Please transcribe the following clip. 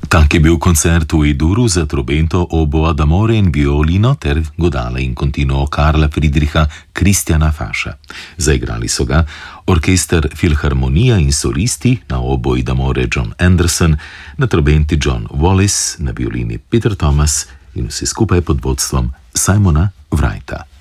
Tak je bil koncert v I-Duru za trobento, oboa d'amore in violino ter godale in continuo Karla Friedricha Christiana Fascha. Zaigrali so ga orkester Filharmonija in solisti, na oboi d'amore John Anderson, na trobenti John Wallis, na violini Peter Thomas in vse skupaj pod vodstvom Simona Wrighta.